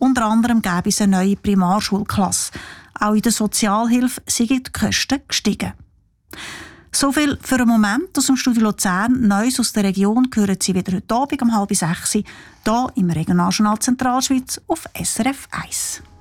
Unter anderem gäbe es eine neue Primarschulklasse. Auch in der Sozialhilfe sind die Kosten gestiegen. So viel für einen Moment aus dem Studio Luzern. Neues aus der Region hören Sie wieder heute Abend um 5:30 hier im Regionaljournal Zentralschweiz auf SRF 1.